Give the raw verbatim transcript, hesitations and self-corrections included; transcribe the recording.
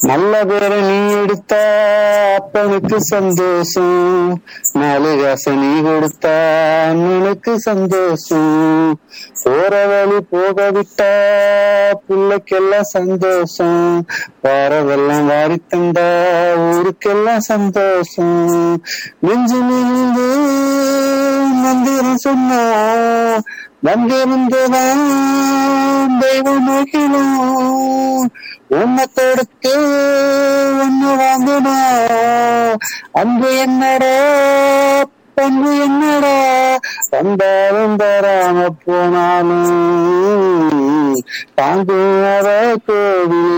நல்ல பேரை நீ எடுத்தா அப்பனுக்கு சந்தோஷம், நாலு காசை நீ கொடுத்தா அண்ணனுக்கு சந்தோஷம், போற வழி போக விட்டா பிள்ளைக்கெல்லாம் சந்தோஷம், வாரதெல்லாம் வாரி தந்தா ஊருக்கெல்லாம் சந்தோஷம், நெஞ்சு நின்று மந்திரம் சொன்னா வந்திருந்ததான் தெய்வம் நோக்கினோம், உன்னை கொடுத்து ஒண்ணு வாங்கினா அன்பு என்னடா பண்பு என்னடா, வந்தாலும் தராம போனாலும் தாங்குவத கோவில்